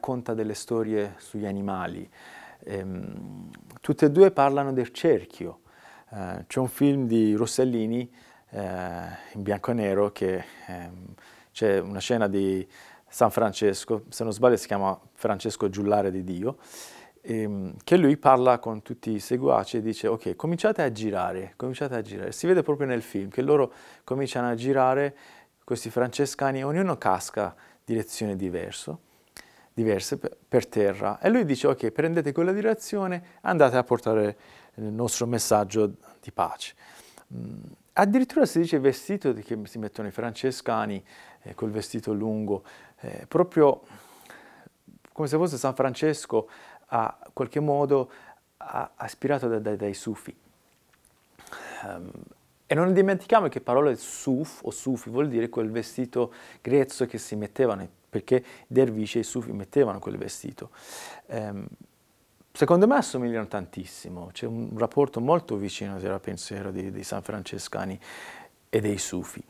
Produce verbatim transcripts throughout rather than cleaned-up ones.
racconta delle storie sugli animali. Ehm, tutte e due parlano del cerchio. Eh, c'è un film di Rossellini eh, in bianco e nero che ehm, c'è una scena di San Francesco, se non sbaglio si chiama Francesco Giullare di Dio, ehm, che lui parla con tutti i seguaci e dice ok, cominciate a girare, cominciate a girare. Si vede proprio nel film che loro cominciano a girare, questi francescani, ognuno casca direzione diverso, diverse per, per terra e lui dice ok, prendete quella direzione, andate a portare il nostro messaggio di pace. Mm, addirittura si dice il vestito che si mettono i francescani, eh, quel vestito lungo, eh, proprio come se fosse San Francesco a qualche modo ha ispirato da, da, dai sufi. Um, e non dimentichiamo che parola suf o sufi vuol dire quel vestito grezzo che si mettevano, perché i dervisci e i sufi mettevano quel vestito. Um, secondo me assomigliano tantissimo, c'è un rapporto molto vicino tra pensiero dei, dei San Francescani e dei sufi.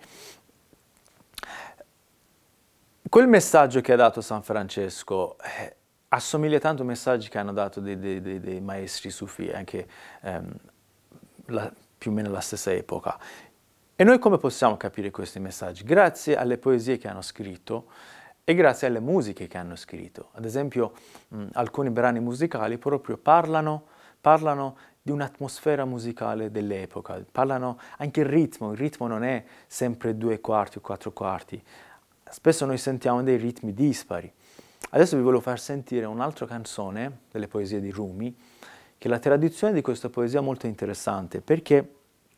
Quel messaggio che ha dato San Francesco eh, assomiglia tanto ai messaggi che hanno dato dei, dei, dei, dei maestri sufi anche ehm, la, più o meno alla stessa epoca. E noi come possiamo capire questi messaggi? Grazie alle poesie che hanno scritto e grazie alle musiche che hanno scritto. Ad esempio, mh, alcuni brani musicali proprio parlano, parlano di un'atmosfera musicale dell'epoca, parlano anche il ritmo, il ritmo non è sempre due quarti o quattro quarti, spesso noi sentiamo dei ritmi dispari. Adesso vi voglio far sentire un'altra canzone delle poesie di Rumi, che la traduzione di questa poesia è molto interessante, perché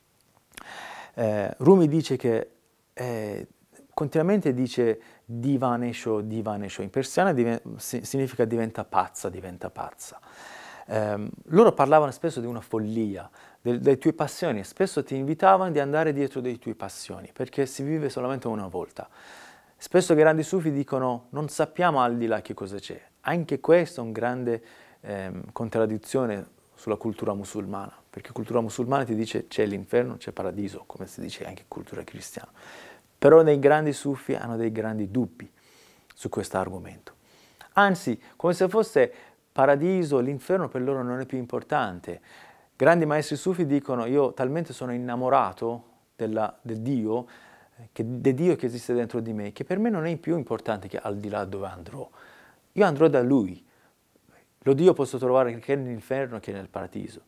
eh, Rumi dice che, eh, continuamente dice divanesho, divanesho, in persiano diven- significa diventa pazza, diventa pazza. Eh, loro parlavano spesso di una follia, del, delle tue passioni, spesso ti invitavano di andare dietro delle tue passioni, perché si vive solamente una volta. Spesso i grandi sufi dicono non sappiamo al di là che cosa c'è. Anche questo è un grande ehm, contraddizione sulla cultura musulmana, perché cultura musulmana ti dice c'è l'inferno, c'è il paradiso, come si dice anche in cultura cristiana. Però dei grandi sufi hanno dei grandi dubbi su questo argomento. Anzi, come se fosse paradiso, l'inferno per loro non è più importante. Grandi maestri sufi dicono io talmente sono innamorato della, del Dio, che, del Dio che esiste dentro di me, che per me non è più importante che al di là dove andrò. Io andrò da Lui. Lo Dio posso trovare che nell'inferno che nel paradiso.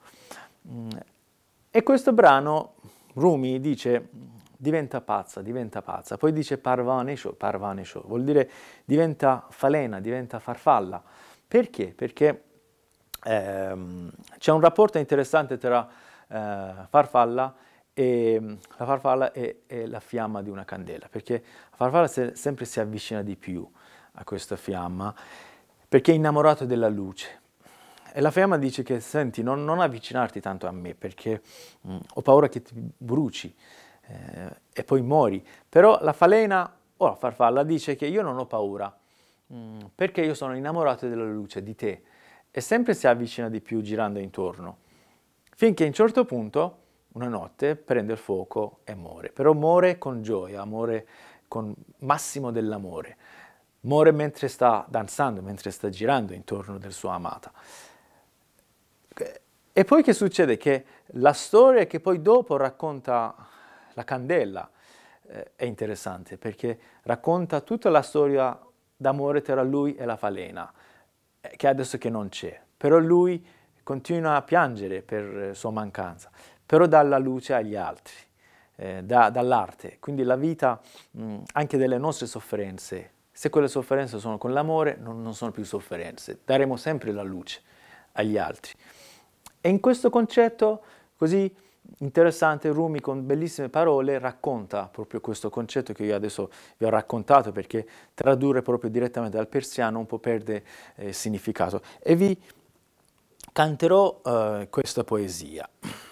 E questo brano, Rumi dice, diventa pazza, diventa pazza. Poi dice parvanesho, parvanesho, vuol dire diventa falena, diventa farfalla. Perché? Perché ehm, c'è un rapporto interessante tra eh, farfalla e la farfalla è, è la fiamma di una candela, perché la farfalla se, sempre si avvicina di più a questa fiamma, perché è innamorato della luce. E la fiamma dice che, senti, non, non avvicinarti tanto a me, perché mh, ho paura che ti bruci eh, e poi muori. Però la falena, o la farfalla, dice che io non ho paura, mh, perché io sono innamorato della luce, di te. E sempre si avvicina di più girando intorno, finché a un certo punto, una notte, prende il fuoco e muore. Però muore con gioia, muore con massimo dell'amore. Muore mentre sta danzando, mentre sta girando intorno del suo amata. E poi che succede? Che la storia che poi dopo racconta la candela eh, è interessante, perché racconta tutta la storia d'amore tra lui e la falena, eh, che adesso che non c'è. Però lui continua a piangere per sua mancanza, però dà la luce agli altri, eh, da, dall'arte. Quindi la vita, mh, anche delle nostre sofferenze, se quelle sofferenze sono con l'amore, non, non sono più sofferenze. Daremo sempre la luce agli altri. E in questo concetto così interessante, Rumi con bellissime parole racconta proprio questo concetto che io adesso vi ho raccontato, perché tradurre proprio direttamente dal persiano un po' perde eh, significato. E vi canterò eh, questa poesia.